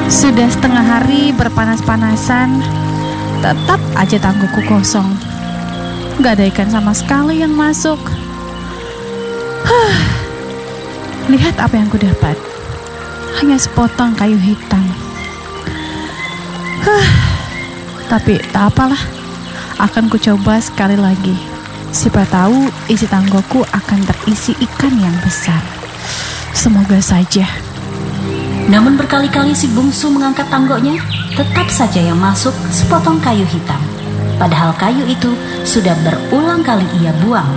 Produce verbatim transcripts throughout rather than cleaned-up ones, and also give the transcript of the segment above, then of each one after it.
Sudah setengah hari berpanas-panasan, tetap aja tangguku kosong. Gak ada ikan sama sekali yang masuk. Huh. Lihat apa yang kudapat. Hanya sepotong kayu hitam. Huh. Tapi tak apalah. Akan kucoba sekali lagi. Siapa tahu isi tanggoku akan terisi ikan yang besar. Semoga saja. Namun berkali-kali si bungsu mengangkat tanggonya, tetap saja yang masuk sepotong kayu hitam. Padahal kayu itu sudah berulang kali ia buang.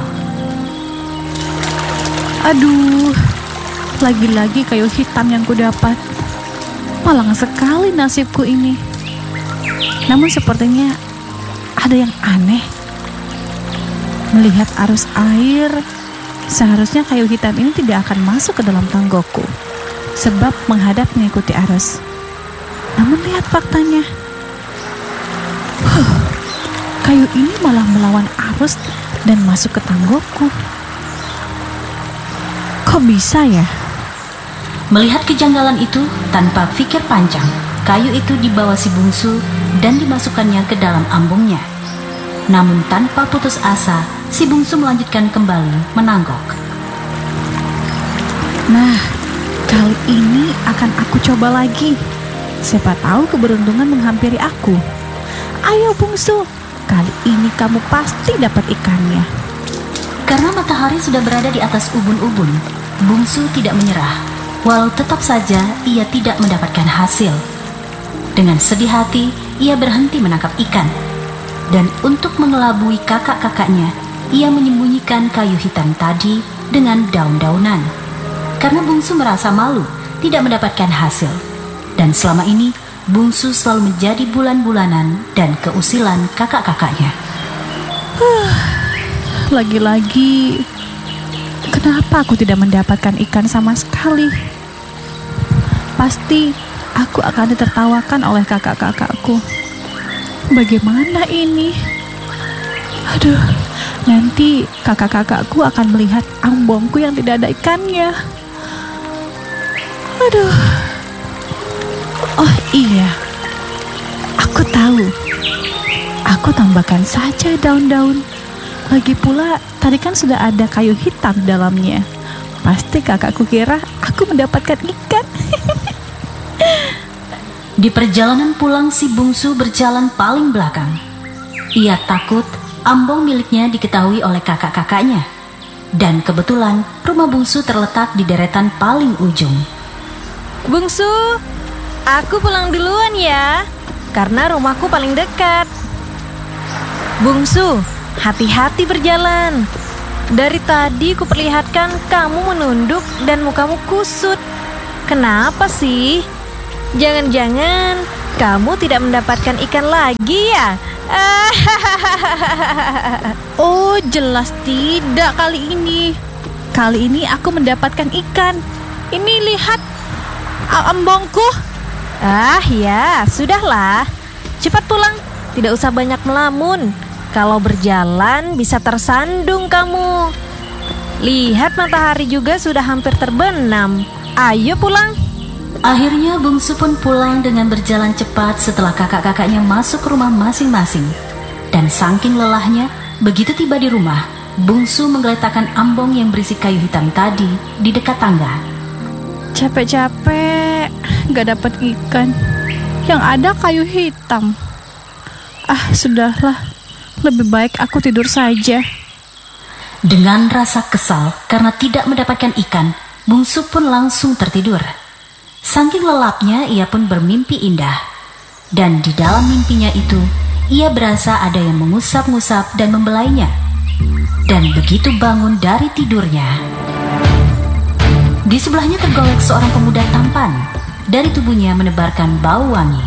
Aduh, lagi-lagi kayu hitam yang kudapat. Malang sekali nasibku ini. Namun sepertinya ada yang aneh. Melihat arus air, seharusnya kayu hitam ini tidak akan masuk ke dalam tanggoku, sebab menghadap mengikuti arus. Namun lihat faktanya, huh, kayu ini malah melawan arus dan masuk ke tanggoku. Kok bisa ya? Melihat kejanggalan itu, tanpa pikir panjang, kayu itu dibawa si bungsu dan dimasukkannya ke dalam ambungnya. Namun tanpa putus asa, si bungsu melanjutkan kembali menanggok. Nah, kali ini akan aku coba lagi. Siapa tahu keberuntungan menghampiri aku. Ayo bungsu, kali ini kamu pasti dapat ikannya. Karena matahari sudah berada di atas ubun-ubun, bungsu tidak menyerah. Walau tetap saja ia tidak mendapatkan hasil. Dengan sedih hati, ia berhenti menangkap ikan. Dan untuk mengelabui kakak-kakaknya, ia menyembunyikan kayu hitam tadi dengan daun-daunan. Karena bungsu merasa malu tidak mendapatkan hasil. Dan selama ini, bungsu selalu menjadi bulan-bulanan dan keusilan kakak-kakaknya. Huh, lagi-lagi, kenapa aku tidak mendapatkan ikan sama sekali? Pasti aku akan ditertawakan oleh kakak-kakakku. Bagaimana ini? Aduh, nanti kakak-kakakku akan melihat ambongku yang tidak ada ikannya. Aduh. Oh iya, aku tahu. Aku tambahkan saja daun-daun. Lagi pula, tadi kan sudah ada kayu hitam di dalamnya. Pasti kakakku kira aku mendapatkan ikan. Di perjalanan pulang, si bungsu berjalan paling belakang. Ia takut ambong miliknya diketahui oleh kakak-kakaknya. Dan kebetulan rumah bungsu terletak di deretan paling ujung. Bungsu, aku pulang duluan ya, karena rumahku paling dekat. Bungsu, hati-hati berjalan. Dari tadi kuperlihatkan kamu menunduk dan mukamu kusut. Kenapa sih? Jangan-jangan kamu tidak mendapatkan ikan lagi ya? Oh, jelas tidak kali ini. Kali ini aku mendapatkan ikan. Ini lihat ambongku. Ah ya, sudahlah. Cepat pulang, tidak usah banyak melamun. Kalau berjalan bisa tersandung kamu. Lihat matahari juga sudah hampir terbenam. Ayo pulang. Akhirnya bungsu pun pulang dengan berjalan cepat setelah kakak-kakaknya masuk ke rumah masing-masing. Dan saking lelahnya, begitu tiba di rumah, bungsu menggeletakkan ambong yang berisi kayu hitam tadi di dekat tangga. Capek-capek, gak dapat ikan. Yang ada kayu hitam. Ah, sudahlah. Lebih baik aku tidur saja. Dengan rasa kesal karena tidak mendapatkan ikan, bungsu pun langsung tertidur. Saking lelapnya, ia pun bermimpi indah. Dan di dalam mimpinya itu, ia berasa ada yang mengusap-ngusap dan membelainya. Dan begitu bangun dari tidurnya, di sebelahnya tergolek seorang pemuda tampan. Dari tubuhnya menebarkan bau wangi.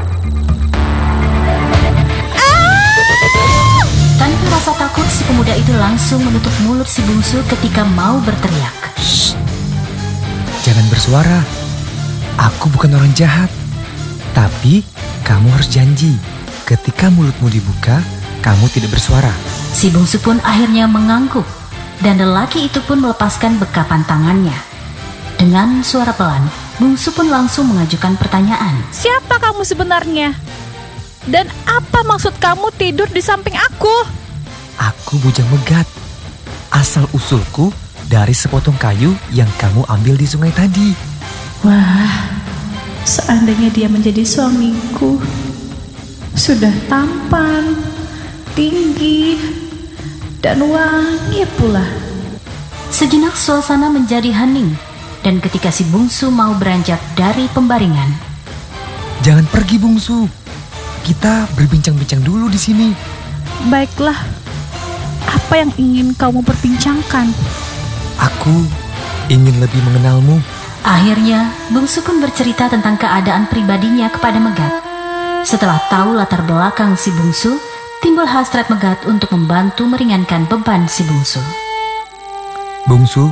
Tanpa rasa takut, si pemuda itu langsung menutup mulut si bungsu ketika mau berteriak. Shh, jangan bersuara. Aku bukan orang jahat. Tapi kamu harus janji, ketika mulutmu dibuka, kamu tidak bersuara. Si bungsu pun akhirnya mengangguk, dan lelaki itu pun melepaskan bekapan tangannya. Dengan suara pelan, Bungsu pun langsung mengajukan pertanyaan. Siapa kamu sebenarnya? Dan apa maksud kamu tidur di samping aku? Aku Bujang Megat. Asal usulku dari sepotong kayu yang kamu ambil di sungai tadi. Wah, seandainya dia menjadi suamiku. Sudah tampan, tinggi, dan wangi pula. Sejenak suasana menjadi hening, dan ketika si bungsu mau beranjak dari pembaringan, Jangan pergi Bungsu. Kita berbincang-bincang dulu di sini. Baiklah, apa yang ingin kamu perbincangkan? Aku ingin lebih mengenalmu. akhirnya bungsu pun bercerita tentang keadaan pribadinya kepada Megat. Setelah tahu latar belakang si bungsu, timbul hasrat Megat untuk membantu meringankan beban si bungsu. Bungsu,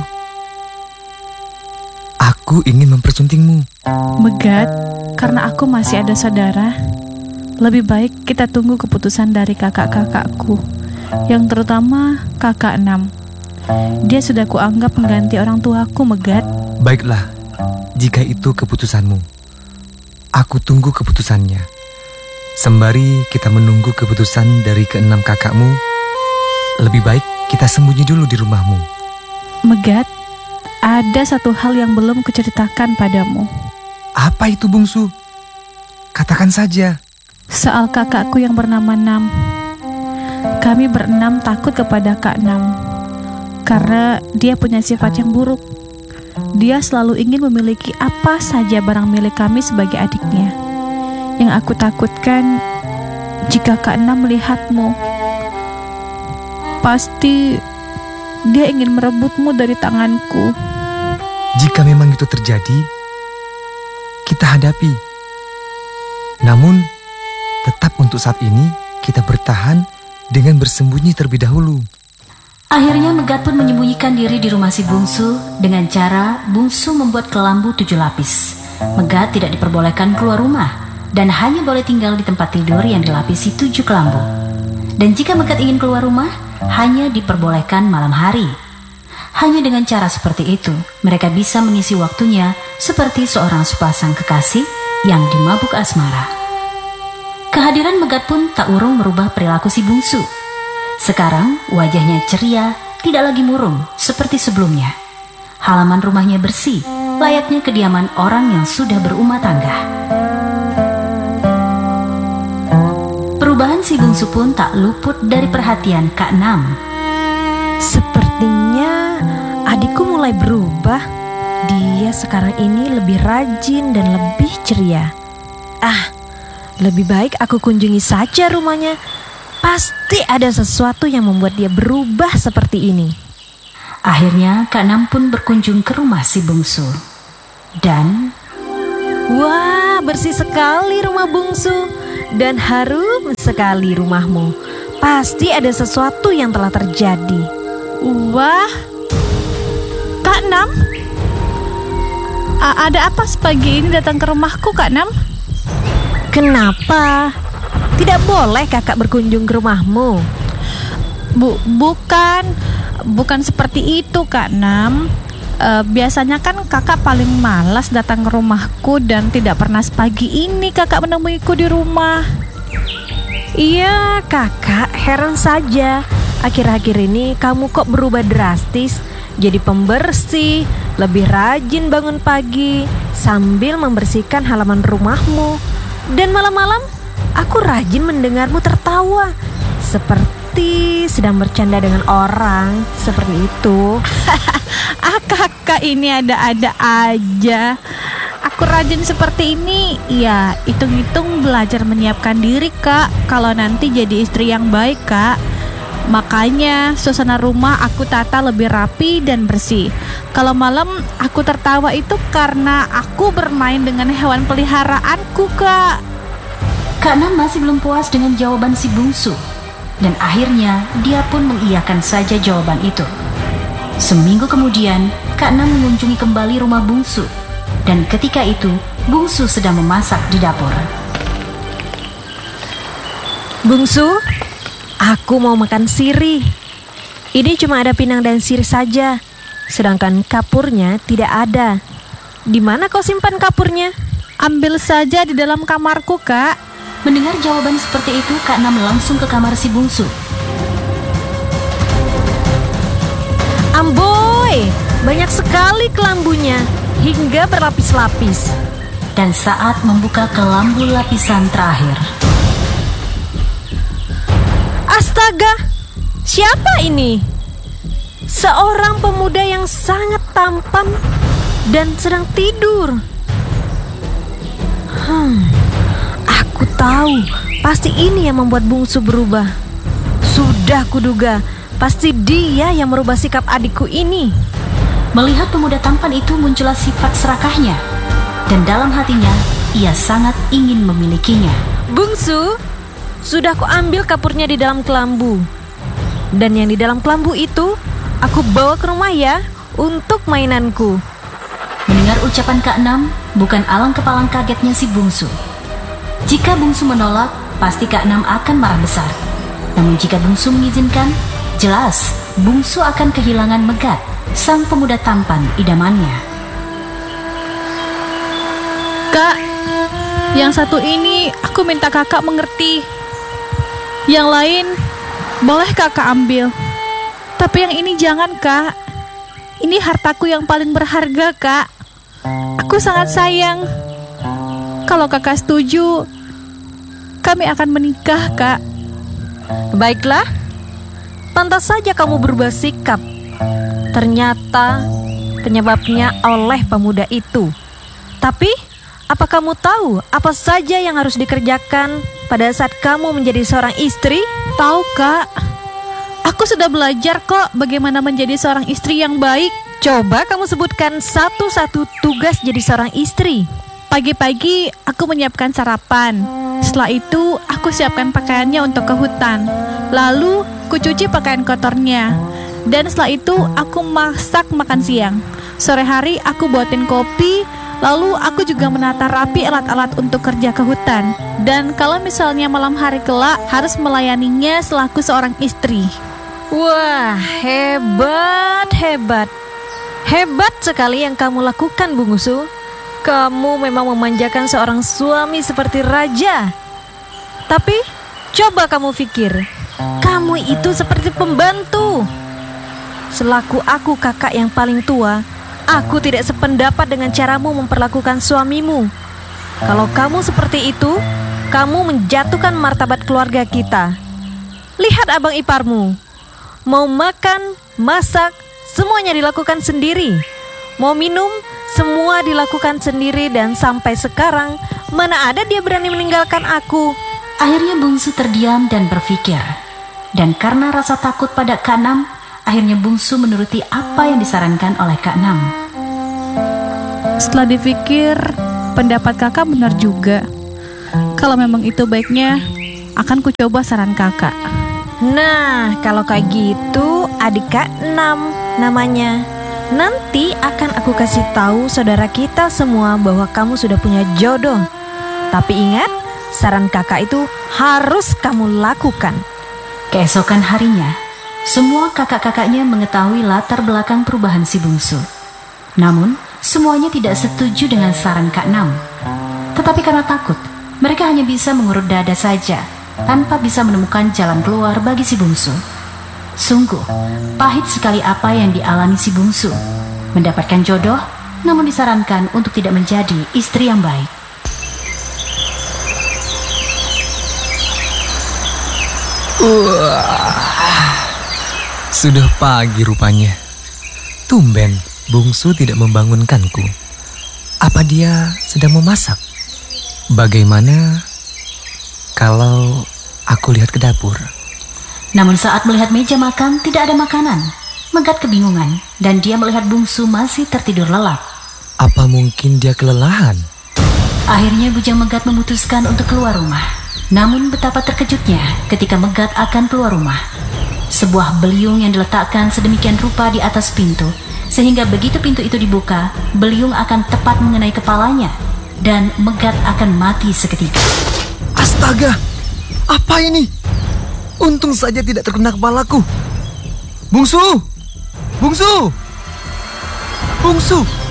aku ingin mempersuntingmu. Megat, karena aku masih ada saudara, lebih baik kita tunggu keputusan dari kakak-kakakku, yang terutama kakak enam. Dia sudah kuanggap mengganti orang tuaku, Megat. Baiklah, jika itu keputusanmu. Aku tunggu keputusannya. Sembari kita menunggu keputusan dari keenam kakakmu, lebih baik kita sembunyi dulu di rumahmu. Megat, ada satu hal yang belum kuceritakan padamu. Apa itu Bungsu? Katakan saja. Soal kakakku yang bernama Nam. Kami berenam takut kepada Kak Nam, karena dia punya sifat yang buruk. Dia selalu ingin memiliki apa saja barang milik kami sebagai adiknya. Yang aku takutkan, jika Kak Nam melihatmu, pasti dia ingin merebutmu dari tanganku. Jika memang itu terjadi, kita hadapi. Namun, tetap untuk saat ini kita bertahan dengan bersembunyi terlebih dahulu. Akhirnya Megat pun menyembunyikan diri di rumah si bungsu dengan cara bungsu membuat kelambu tujuh lapis. Megat tidak diperbolehkan keluar rumah dan hanya boleh tinggal di tempat tidur yang dilapisi tujuh kelambu. Dan jika Megat ingin keluar rumah, hanya diperbolehkan malam hari. Hanya dengan cara seperti itu, mereka bisa mengisi waktunya seperti seorang sepasang kekasih yang dimabuk asmara. Kehadiran Megat pun tak urung merubah perilaku si bungsu. Sekarang wajahnya ceria, tidak lagi murung seperti sebelumnya. Halaman rumahnya bersih, layaknya kediaman orang yang sudah berumah tangga. Perubahan si bungsu pun tak luput dari perhatian Kak Nam. Sepertinya adikku mulai berubah. Dia sekarang ini lebih rajin dan lebih ceria. Ah, lebih baik aku kunjungi saja rumahnya. Pasti ada sesuatu yang membuat dia berubah seperti ini. Akhirnya Kak Nam pun berkunjung ke rumah si bungsu. Dan Wah, bersih sekali rumah bungsu. Dan harum sekali rumahmu. Pasti ada sesuatu yang telah terjadi. Wah, Kak Nam, A- ada apa sepagi ini datang ke rumahku, Kak Nam? Kenapa? Tidak boleh kakak berkunjung ke rumahmu. Bu, bukan, bukan seperti itu, Kak Nam. E, biasanya kan kakak paling malas datang ke rumahku dan tidak pernah sepagi ini kakak menemuiku di rumah. Iya, kakak heran saja. Akhir-akhir ini kamu kok berubah drastis. Jadi pembersih, lebih rajin bangun pagi sambil membersihkan halaman rumahmu. Dan malam-malam aku rajin mendengarmu tertawa seperti sedang bercanda dengan orang. Seperti itu. Ah, kakak ini ada-ada aja. Aku rajin seperti ini, ya hitung-hitung belajar menyiapkan diri, Kak, kalau nanti jadi istri yang baik, Kak. Makanya suasana rumah aku tata lebih rapi dan bersih. Kalau malam aku tertawa itu karena aku bermain dengan hewan peliharaanku, Kak. Kak Nam masih belum puas dengan jawaban si bungsu. Dan akhirnya dia pun mengiyakan saja jawaban itu. Seminggu kemudian, Kak Nam mengunjungi kembali rumah bungsu. Dan ketika itu, bungsu sedang memasak di dapur. Bungsu, aku mau makan sirih. Ini cuma ada pinang dan sirih saja, sedangkan kapurnya tidak ada. Di mana kau simpan kapurnya? Ambil saja di dalam kamarku, Kak. Mendengar jawaban seperti itu, Kak Enam langsung ke kamar si bungsu. Amboy, banyak sekali kelambunya hingga berlapis-lapis. Dan saat membuka kelambu lapisan terakhir, Astaga, siapa ini? Seorang pemuda yang sangat tampan dan sedang tidur. Hmm, aku tahu, pasti ini yang membuat bungsu berubah. Sudah kuduga, pasti dia yang merubah sikap adikku ini. melihat pemuda tampan itu muncullah sifat serakahnya. Dan dalam hatinya, ia sangat ingin memilikinya. Bungsu, sudah kuambil kapurnya di dalam kelambu. Dan yang di dalam kelambu itu, aku bawa ke rumah ya, untuk mainanku. Mendengar ucapan Kak Enam, bukan alang kepalang kagetnya si bungsu. Jika bungsu menolak, pasti Kak Enam akan marah besar. Namun jika bungsu mengizinkan, jelas bungsu akan kehilangan Megat, sang pemuda tampan idamannya. Kak, yang satu ini aku minta kakak mengerti. Yang lain boleh kakak ambil. Tapi yang ini jangan, Kak. Ini hartaku yang paling berharga, Kak. Aku sangat sayang. Kalau kakak setuju, kami akan menikah, Kak. Baiklah, pantas saja kamu berubah sikap. Ternyata penyebabnya oleh pemuda itu. Tapi, apa kamu tahu apa saja yang harus dikerjakan pada saat kamu menjadi seorang istri? Tahu, Kak. Aku sudah belajar kok bagaimana menjadi seorang istri yang baik. Coba kamu sebutkan satu-satu tugas jadi seorang istri. Pagi-pagi aku menyiapkan sarapan. Setelah itu aku siapkan pakaiannya untuk ke hutan. Lalu kucuci pakaian kotornya. Dan setelah itu aku masak makan siang. Sore hari aku buatin kopi. Lalu aku juga menata rapi alat-alat untuk kerja ke hutan. Dan kalau misalnya malam hari kelak harus melayaninya selaku seorang istri. Wah, hebat, hebat. Hebat sekali yang kamu lakukan, Bungsu. Kamu memang memanjakan seorang suami seperti raja. Tapi, coba kamu pikir, kamu itu seperti pembantu. Selaku aku kakak yang paling tua, aku tidak sependapat dengan caramu memperlakukan suamimu. Kalau kamu seperti itu, kamu menjatuhkan martabat keluarga kita. Lihat abang iparmu. Mau makan, masak, semuanya dilakukan sendiri. Mau minum, semua dilakukan sendiri. Dan sampai sekarang, mana ada dia berani meninggalkan aku. Akhirnya bungsu terdiam dan berpikir. Dan karena rasa takut pada Kak Enam, akhirnya bungsu menuruti apa yang disarankan oleh Kak Enam. Setelah dipikir, pendapat kakak benar juga. Kalau memang itu baiknya, akan kucoba saran kakak. Nah, kalau kayak gitu, adik Kak Enam namanya. Nanti akan aku kasih tahu saudara kita semua bahwa kamu sudah punya jodoh. Tapi ingat, saran kakak itu harus kamu lakukan. Keesokan harinya, semua kakak-kakaknya mengetahui latar belakang perubahan si bungsu. Namun, semuanya tidak setuju dengan saran Kak Enam. Tetapi karena takut, mereka hanya bisa mengurut dada saja, tanpa bisa menemukan jalan keluar bagi si bungsu. Sungguh, pahit sekali apa yang dialami si bungsu. Mendapatkan jodoh, namun disarankan untuk tidak menjadi istri yang baik. Wah, sudah pagi rupanya. Tumben bungsu tidak membangunkanku. Apa dia sedang memasak? Bagaimana kalau aku lihat ke dapur? Namun saat melihat meja makan tidak ada makanan, Megat kebingungan dan dia melihat bungsu masih tertidur lelap. Apa mungkin dia kelelahan? Akhirnya bujang Megat memutuskan untuk keluar rumah. Namun betapa terkejutnya ketika Megat akan keluar rumah. Sebuah beliung yang diletakkan sedemikian rupa di atas pintu, sehingga begitu pintu itu dibuka, beliung akan tepat mengenai kepalanya dan Megat akan mati seketika. Astaga, apa ini? Untung saja tidak terkena kepalaku. Bungsu! Bungsu! Bungsu!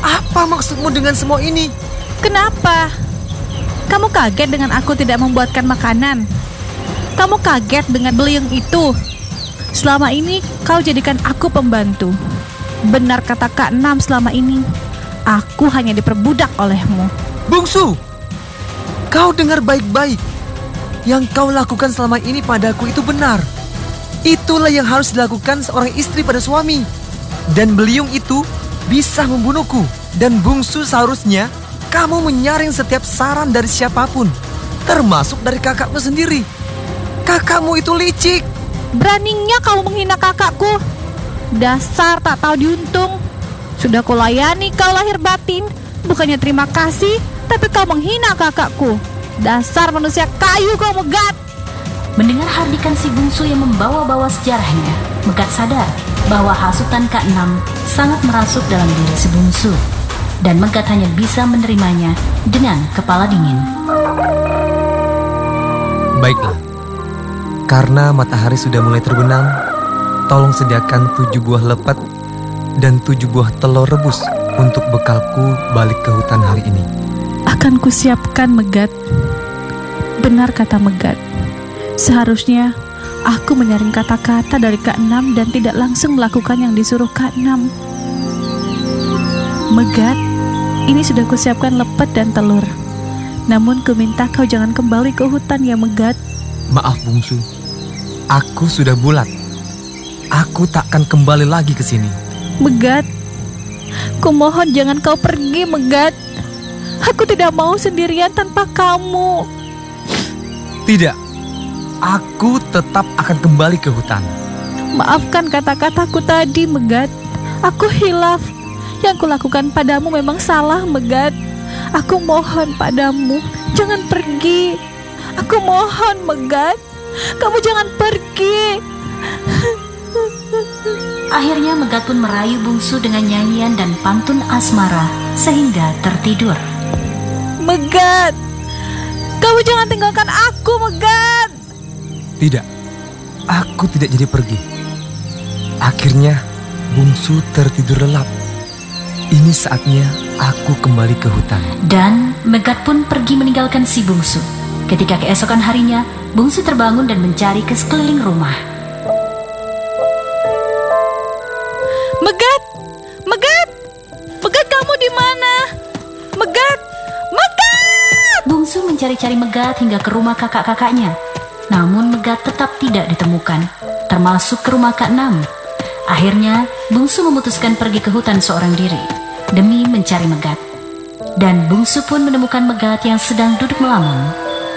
Apa maksudmu dengan semua ini? Kenapa? Kamu kaget dengan aku tidak membuatkan makanan? Kamu kaget dengan beliung itu? Selama ini kau jadikan aku pembantu. Benar kata Kak Enam selama ini. Aku hanya diperbudak olehmu. Bungsu, kau dengar baik-baik. Yang kau lakukan selama ini padaku itu benar. Itulah yang harus dilakukan seorang istri pada suami. Dan beliung itu bisa membunuhku. Dan Bungsu seharusnya kamu menyaring setiap saran dari siapapun, termasuk dari kakakmu sendiri. Kakakmu itu licik. Beraninya kau menghina kakakku. Dasar tak tahu diuntung. Sudah kulayani kau lahir batin. Bukannya terima kasih, tapi kau menghina kakakku. Dasar manusia kayu kau, Megat. Mendengar hardikan si bungsu yang membawa-bawa sejarahnya, Megat sadar bahwa hasutan Kak Enam sangat merasuk dalam diri si bungsu. Dan Megat hanya bisa menerimanya dengan kepala dingin. Baiklah, karena matahari sudah mulai terbenam, tolong sediakan tujuh buah lepet dan tujuh buah telur rebus untuk bekalku balik ke hutan hari ini. Akan kusiapkan, Megat. Benar kata Megat. Seharusnya aku menyaring kata-kata dari Kak Enam dan tidak langsung melakukan yang disuruh Kak Enam. Megat, ini sudah kusiapkan lepet dan telur. Namun kuminta kau jangan kembali ke hutan ya, Megat. Maaf Bungsu, aku sudah bulat. Aku takkan kembali lagi ke sini. Megat, kumohon jangan kau pergi, Megat. Aku tidak mau sendirian tanpa kamu. Tidak, aku tetap akan kembali ke hutan. Maafkan kata-kataku tadi, Megat. Aku hilaf. Yang kulakukan padamu memang salah, Megat. Aku mohon padamu, jangan pergi. Aku mohon, Megat. Kamu jangan pergi. Akhirnya Megat pun merayu bungsu dengan nyanyian dan pantun asmara sehingga tertidur. Megat, kamu jangan tinggalkan aku, Megat. Tidak, aku tidak jadi pergi. Akhirnya Bungsu tertidur lelap. Ini saatnya aku kembali ke hutan. Dan Megat pun pergi meninggalkan si bungsu. Ketika keesokan harinya, bungsu terbangun dan mencari ke sekeliling rumah. Megat, Megat, Megat kamu di mana? Megat, Megat. Bungsu mencari-cari Megat hingga ke rumah kakak-kakaknya. Namun Megat tetap tidak ditemukan, termasuk ke rumah Kak Enam. Akhirnya, Bungsu memutuskan pergi ke hutan seorang diri demi mencari Megat. Dan Bungsu pun menemukan Megat yang sedang duduk melamun.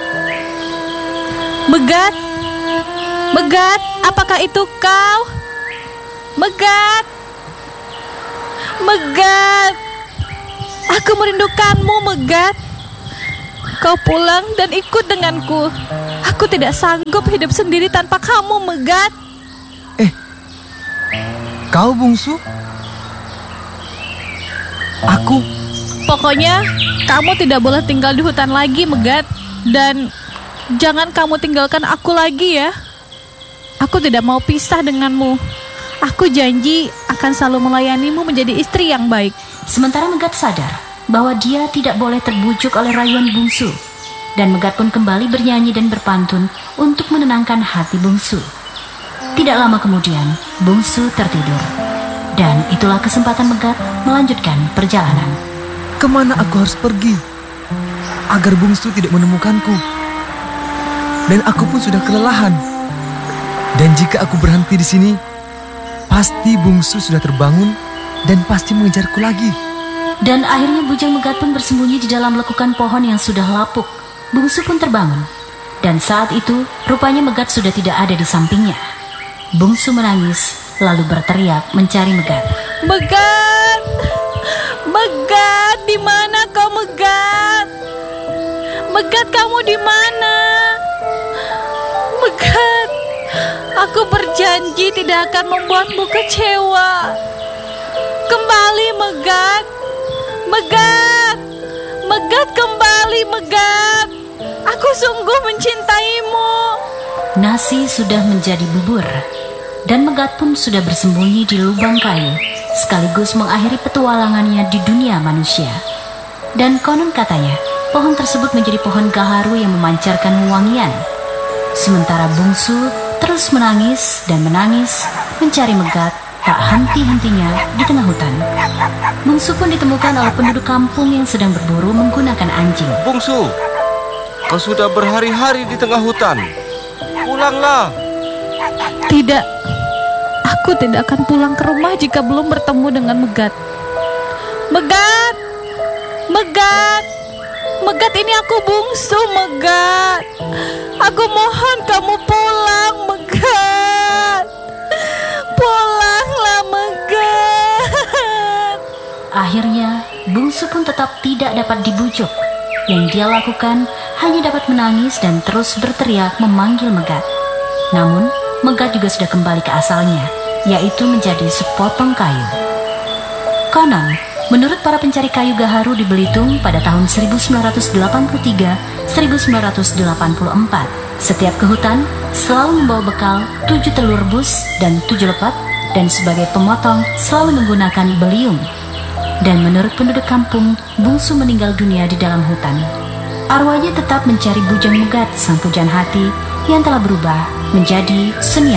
Megat, Megat, apakah itu kau? Megat, Megat, aku merindukanmu, Megat. Kau pulang dan ikut denganku. Aku tidak sanggup hidup sendiri tanpa kamu, Megat. Eh, kau Bungsu? Aku? Pokoknya kamu tidak boleh tinggal di hutan lagi, Megat. Dan jangan kamu tinggalkan aku lagi ya. Aku tidak mau pisah denganmu. Aku janji akan selalu melayanimu menjadi istri yang baik. Sementara Megat sadar bahwa dia tidak boleh terbujuk oleh rayuan Bungsu. Dan Megat pun kembali bernyanyi dan berpantun untuk menenangkan hati Bungsu. Tidak lama kemudian, Bungsu tertidur. Dan itulah kesempatan Megat melanjutkan perjalanan. Kemana aku harus pergi agar Bungsu tidak menemukanku? Dan aku pun sudah kelelahan. Dan jika aku berhenti di sini, pasti Bungsu sudah terbangun dan pasti mengejarku lagi. Dan akhirnya bujang Megat pun bersembunyi di dalam lekukan pohon yang sudah lapuk. Bungsu pun terbangun. Dan saat itu, rupanya Megat sudah tidak ada di sampingnya. Bungsu menangis, lalu berteriak mencari Megat. Megat, Megat, di mana kau, Megat? Megat, kamu di mana? Megat, aku berjanji tidak akan membuatmu kecewa. Kembali, Megat. Megat, Megat, kembali, Megat. Aku sungguh mencintaimu. Nasi sudah menjadi bubur, dan Megat pun sudah bersembunyi di lubang kayu sekaligus mengakhiri petualangannya di dunia manusia. Dan konon katanya, pohon tersebut menjadi pohon gaharu yang memancarkan wangian. Sementara bungsu terus menangis dan menangis mencari Megat tak henti-hentinya di tengah hutan. Bungsu pun ditemukan oleh penduduk kampung yang sedang berburu menggunakan anjing. Bungsu, kau sudah berhari-hari di tengah hutan. Pulanglah. Tidak, aku tidak akan pulang ke rumah jika belum bertemu dengan Megat. Megat, Megat, Megat, ini aku Bungsu, Megat. Aku mohon kamu pulang, Megat. Pulanglah, Megat. Akhirnya, Bungsu pun tetap tidak dapat dibujuk. Yang dia lakukan hanya dapat menangis dan terus berteriak memanggil Megat. Namun, Megat juga sudah kembali ke asalnya, yaitu menjadi sepotong kayu. Konon, menurut para pencari kayu gaharu di Belitung pada tahun seribu sembilan ratus delapan puluh tiga sampai seribu sembilan ratus delapan puluh empat, setiap ke hutan selalu membawa bekal tujuh telur rebus dan tujuh lepet, dan sebagai pemotong selalu menggunakan beliung. Dan menurut penduduk kampung, Bungsu meninggal dunia di dalam hutan. Arwahnya tetap mencari bujang Megat, sang pujaan hati yang telah berubah menjadi seniman.